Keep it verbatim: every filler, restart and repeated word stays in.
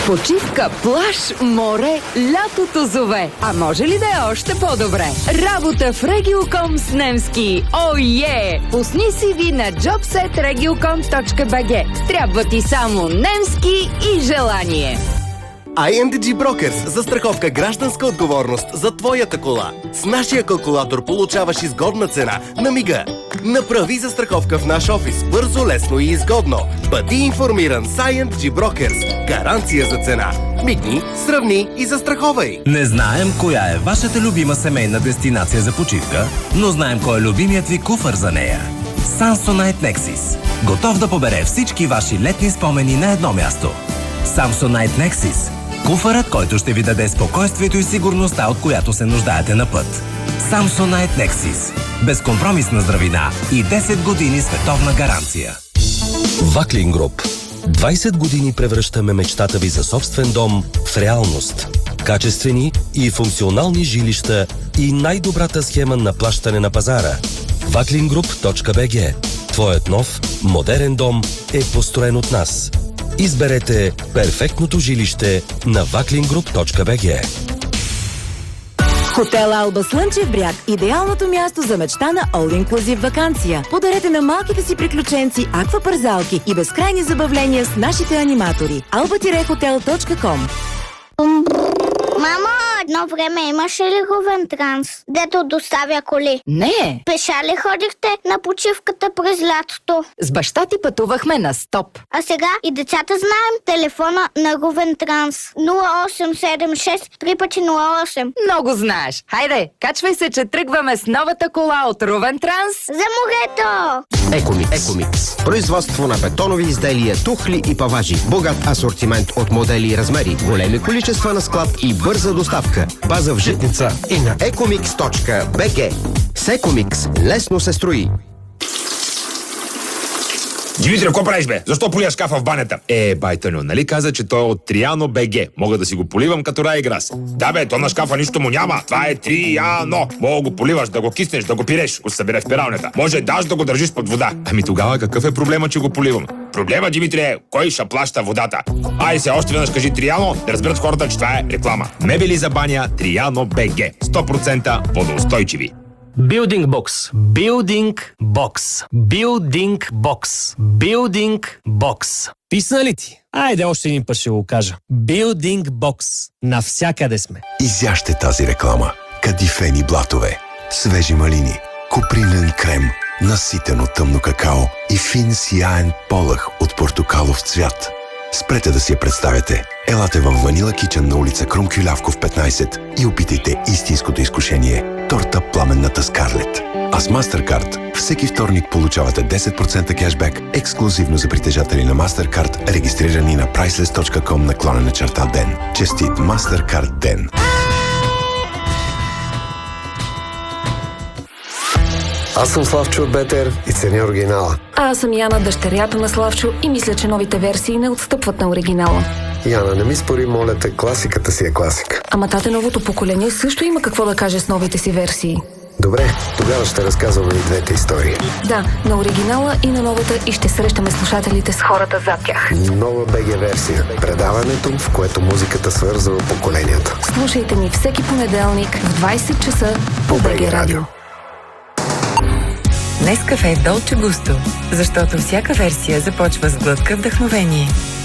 Почивка, плаж, море, лятото зове. А може ли да е още по-добре? Работа в Региоком с немски. О, е! Пусни си ви на джобсет региоком точка би джи. Трябва ти само немски и желание. ай енд джи Brokers. Застраховка гражданска отговорност за твоята кола. С нашия калкулатор получаваш изгодна цена на мига. Направи застраховка в наш офис. Бързо, лесно и изгодно. Бъди информиран с ай енд джи Brokers. Гаранция за цена. Мигни, сравни и застраховай. Не знаем коя е вашата любима семейна дестинация за почивка, но знаем кой е любимият ви куфър за нея. Samsonite Nexus. Готов да побере всички ваши летни спомени на едно място. Samsonite Nexus. Куфърът, който ще ви даде спокойствието и сигурността, от която се нуждаете на път. Samsonite Nexus. Безкомпромисна здравина и десет години световна гаранция. Ваклин Груп. двайсет години превръщаме мечтата ви за собствен дом в реалност. Качествени и функционални жилища и най-добрата схема на плащане на пазара. ваклин груп точка би джи. Твоят нов, модерен дом е построен от нас. Изберете перфектното жилище на ваклин груп точка би джи. Хотел Алба Слънчев бряг – идеалното място за мечта на All Inclusive ваканция. Подарете на малките си приключенци аквапарзалки и безкрайни забавления с нашите аниматори. алба хотел точка ком. Мамо, едно време имаше ли Говентранс, дето доставя коли? Не, Пеша ли ходихте на почивката през лятото? с баща ти пътувахме на стоп. А сега и децата знаем телефона на Говентранс. нула осем седем шест три пъти нула осем. Много знаеш. Хайде, качвай се, че тръгваме с новата кола от Рувен Транс. За морето! Екомикс. Екомикс. Производство на бетонови изделия, тухли и паважи. Богат асортимент от модели и размери. Големи количества на склад и бърза доставка. База в Житница и на екомикс точка би джи. С Екомикс лесно се строи. Димитри, какво правиш, бе? Защо полия шкафа в банята? Е, байтаню, нали каза, че той е от Триано БГ. Мога да си го поливам като Райграс. Да, бе, то на шкафа нищо му няма. Това е Триано. Мога го поливаш, да го киснеш, да го пиреш, го събере в пералнята. Може даже да го държиш под вода. Ами тогава какъв е проблема, че го поливам? Проблема, Димитри, е кой ще плаща водата. Ай се, още веднъж кажи Триано, да разберат хората, че това е реклама. Мебели за баня Триано БГ. сто процента водоустойчиви. Building Box. Building Box. Building Box. Building Box. Писна ли ти? Айде още един път ще го кажа. Building Box. Навсякъде сме. Изяжте тази реклама. Кадифени блатове, свежи малини, купринен крем, наситено тъмно какао и фин сияен полъх от портокалов цвят. Спрете да си я представяте. Елате в Ванила Кичън на улица Крум Кюлявков петнайсет и опитайте истинското изкушение – торта Пламенната Скарлет. А с MasterCard всеки вторник получавате десет процента кешбек ексклюзивно за притежатели на MasterCard, регистрирани на priceless точка ком наклонена черта ден. Честит MasterCard ден! Аз съм Славчо от Бетер и ценя оригинала. А аз съм Яна, дъщерята на Славчо и мисля, че новите версии не отстъпват на оригинала. Яна, не ми спори, моля те, класиката си е класика. Ама тате, новото поколение също има какво да каже с новите си версии. Добре, тогава ще разказваме и двете истории. Да, на оригинала и на новата и ще срещаме слушателите с хората зад тях. Нова БГ версия. Предаването, в което музиката свързва поколенията. Слушайте ни всеки понеделник в двайсет часа по БГ Радио. Нескафе Долче Густо, защото всяка версия започва с глътка вдъхновение.